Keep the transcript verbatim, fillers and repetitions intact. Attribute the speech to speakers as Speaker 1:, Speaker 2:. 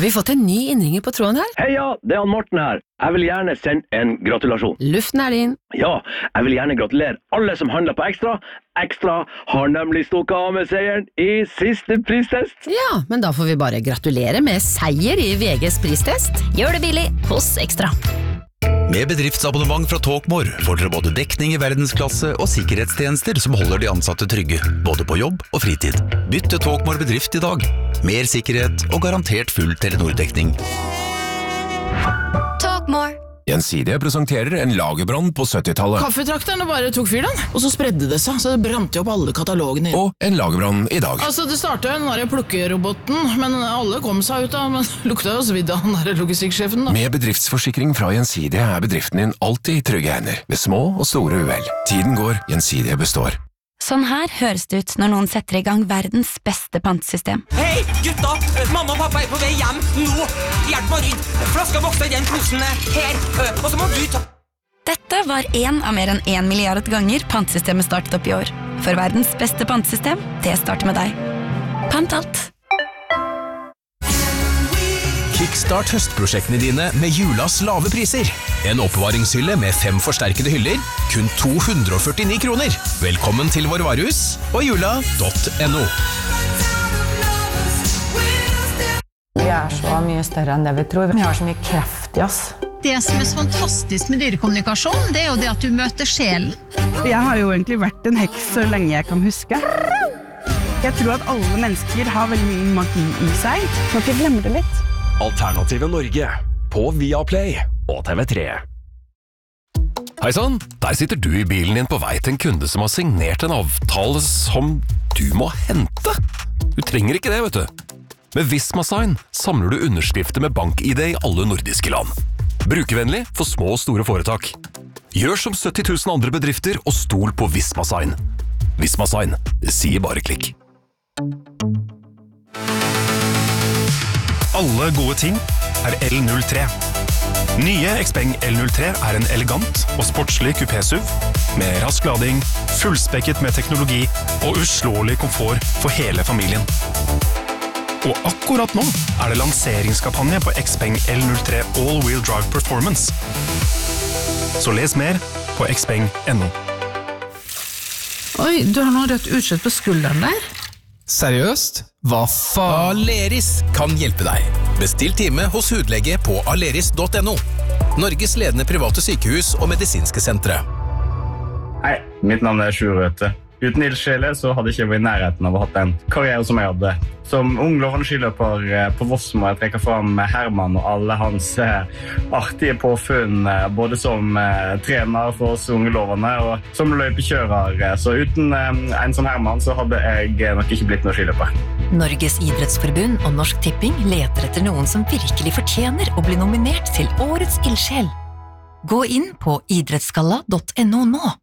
Speaker 1: Har vi fått en ny innringer på tråden her?
Speaker 2: Heia, det er han Morten her. Jeg vil gjerne sende en gratulasjon.
Speaker 1: Luften er din.
Speaker 2: Ja, jeg vil gjerne gratulere alle som handler på Ekstra. Ekstra har nemlig stukket av med seieren i siste pristest.
Speaker 1: Ja, men da får vi bare gratulere med seier i V G's pristest.
Speaker 3: Gjør det billig hos Ekstra.
Speaker 4: Med bedriftsabonnement fra Talkmore får dere både dekning i verdensklasse og sikkerhetstjenester som holder de ansatte trygge, både på jobb og fritid. Bytt til Talkmore bedrift i dag. Mer sikkerhet og garantert full Telenor-dekning.
Speaker 3: Talkmore.
Speaker 5: Gjensidige presenterer en lagerbrann på syttitallet.
Speaker 6: Kaffetrakterne bare tok fyr den, og så spredde det seg, så det brant jo opp alle katalogene.
Speaker 5: Og en lagerbrann i dag.
Speaker 6: Altså, det startet jo den der plukkeroboten, men alle kom seg ut da, men lukta jo svidd av den der logistikksjefen da.
Speaker 5: Med bedriftsforsikring fra Gjensidige er bedriften din alltid i trygge hender, ved små og store uhell. Tiden går, Gjensidige består.
Speaker 3: Sånn her høres det ut når noen setter i gang verdens beste pantesystem.
Speaker 7: Hei, gutta! Mamma og pappa er på vei hjem nå! Hjelp meg rydd! Flaska vokser i den posen her, og så må du ta...
Speaker 3: Dette var en av mer enn en milliard ganger pantesystemet startet opp i år. For verdens beste pantesystem, det starter med deg. Pant alt.
Speaker 8: Kickstart høstprosjektene dine med julas lave priser. En oppbevaringshylle med fem forsterkede hyller, kun to hundre og førtini kroner. Velkommen til vår varehus og jula punktum no.
Speaker 9: Vi er så mye større enn det vi tror. Vi har så mye kreft i oss.
Speaker 10: Det som er så fantastisk med dyrekommunikasjon, det er jo det at du møter sjelen.
Speaker 11: Jeg har jo egentlig vært en heks så lenge jeg kan huske. Jeg tror at alle mennesker har veldig mye magi i seg. Må ikke glemme det litt.
Speaker 12: Alternative Norge på Viaplay og T V tre.
Speaker 13: Hei sann, der sitter du i bilen din på vei til en kunde som har signert en avtale som du må hente. Du trenger ikke det, vet du. Med Visma Sign samler du underskrifter med bank-I D i alle nordiske land. Brukervennlig for små og store foretak. Gjør som sytti tusen andre bedrifter og stol på Visma Sign. Visma Sign, det sier bare klikk.
Speaker 14: Alle gode ting er L null tre. Nye Xpeng L null tre er en elegant og sportslig kupé-SUV med rask lading, fullspekket med teknologi og uslåelig komfort for hele familien. Og akkurat nå er det lanseringskampanje på Xpeng L null tre All-Wheel Drive Performance. Så les mer på xpeng punktum no.
Speaker 6: Oi, du har noe rødt utslett på skulderen der.
Speaker 8: Seriøst? Hva faen? Aleris kan hjelpe deg. Bestill time hos hudlege på aleris punktum no. Norges ledende private sykehus og medisinske sentre.
Speaker 15: Hei, mitt navn er Sjur Røte. Uten ildsjele så hadde jeg ikke vært i nærheten av å ha den karriere som jeg hadde. Som ung lovende skiløper på Voss må jeg trekke fram Herman og alle hans artige påfunn, både som trener for oss unge lovende og som løypekjører. Så uten en sånn Herman så hadde jeg nok ikke blitt noen skiløper.
Speaker 16: Norges idrettsforbund og Norsk Tipping leter etter noen som virkelig fortjener å bli nominert til Årets ildsjel. Gå inn på idrettsgalla punktum no nå.